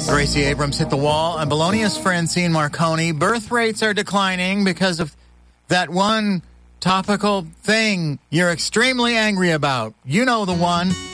Gracie Abrams hit the wall, and Bologna's Francine Marconi. Birth rates are declining because of that one topical thing you're extremely angry about. You know the one.